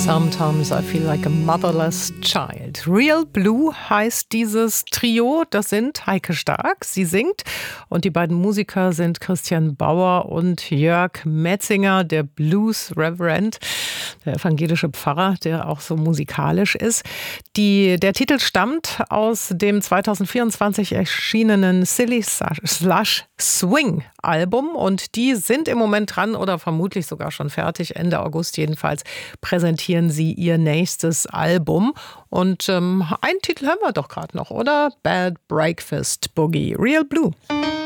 Sometimes I feel like a motherless child. Real Blue heißt dieses Trio. Das sind Heike Stark, sie singt. Und die beiden Musiker sind Christian Bauer und Jörg Metzinger, der Blues Reverend, der evangelische Pfarrer, der auch so musikalisch ist. Der Titel stammt aus dem 2024 erschienenen Silly Slush Swing Album. Und die sind im Moment dran oder vermutlich sogar schon fertig. Ende August jedenfalls präsentieren sie ihr nächstes Album. Und einen Titel hören wir doch gerade noch, oder? Bad Breakfast Boogie, Real Blue.